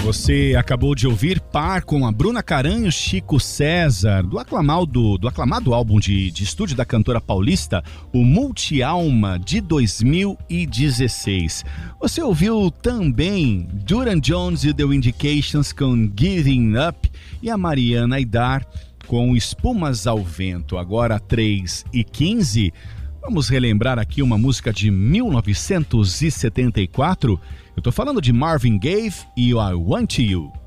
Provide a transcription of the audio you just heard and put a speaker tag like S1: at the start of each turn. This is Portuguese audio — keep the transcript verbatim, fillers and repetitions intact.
S1: Você acabou de ouvir Par com a Bruna Caranho, Chico César, do aclamado, do aclamado álbum de, de estúdio da cantora paulista, o Multialma, de dois mil e dezesseis. Você ouviu também Duran Jones e The Indications com Giving Up e a Mariana Aidar com Espumas ao Vento. Agora três e quinze. Vamos relembrar aqui uma música de mil novecentos e setenta e quatro. Eu tô falando de Marvin Gaye e I Want You.